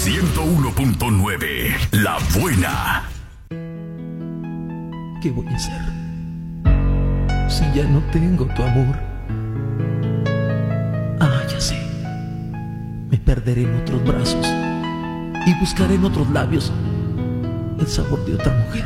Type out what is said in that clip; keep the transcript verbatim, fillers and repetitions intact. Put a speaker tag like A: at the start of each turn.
A: ciento uno punto nueve, La Buena.
B: ¿Qué voy a hacer si ya no tengo tu amor? Ah, ya sé. Me perderé en otros brazos y buscaré en otros labios el sabor de otra mujer.